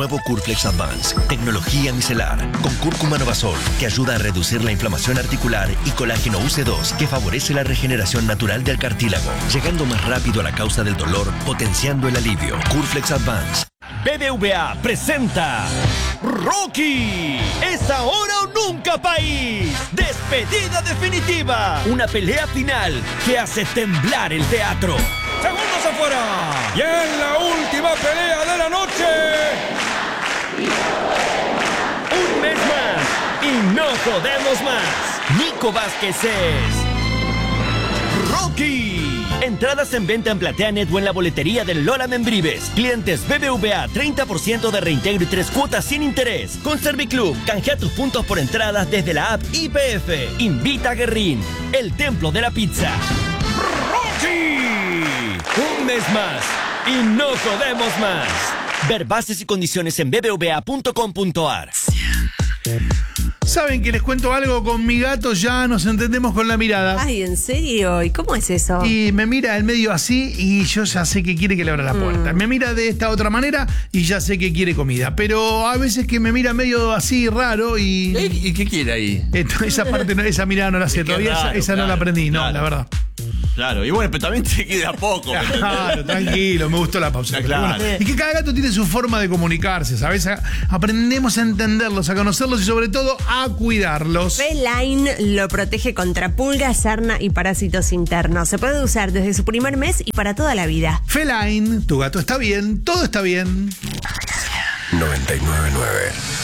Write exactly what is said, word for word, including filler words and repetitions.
Nuevo Curflex Advance, tecnología micelar, con cúrcuma Novasol, que ayuda a reducir la inflamación articular, y colágeno U C dos, que favorece la regeneración natural del cartílago, llegando más rápido a la causa del dolor, potenciando el alivio. Curflex Advance. B B V A presenta Rocky, es ahora o nunca, país. Despedida definitiva, una pelea final que hace temblar el teatro. Segundos afuera, y en la última pelea de la noche, un mes más y no podemos más. Nico Vázquez es Rocky. Entradas en venta en PlateaNet o en la boletería del Lola Membrives. Clientes B B V A, treinta por ciento de reintegro y tres cuotas sin interés. Con Serviclub, canjea tus puntos por entradas desde la app I P F. Invita a Guerrín, el templo de la pizza. ¡Rocky! Un mes más y no podemos más. Ver bases y condiciones en b b v a punto com punto a r. ¿Saben que les cuento algo? Con mi gato ya nos entendemos con la mirada. Ay, ¿en serio? ¿Y cómo es eso? Y me mira en medio así y yo ya sé que quiere que le abra la puerta. Mm. Me mira de esta otra manera y ya sé que quiere comida. Pero a veces que me mira medio así raro y... ¿Y qué quiere ahí? Esto, esa parte, no, esa mirada no la sé todavía, raro, esa, esa claro, no la aprendí, claro. No, la verdad. Claro, y bueno, pero también te queda poco. Claro, tranquilo, me gustó la pausa. Claro. Bueno, y que cada gato tiene su forma de comunicarse, ¿sabes? Aprendemos a entenderlos, a conocerlos y sobre todo a cuidarlos. Feline lo protege contra pulgas, sarna y parásitos internos. Se puede usar desde su primer mes y para toda la vida. Feline, tu gato está bien, todo está bien. noventa y nueve punto nueve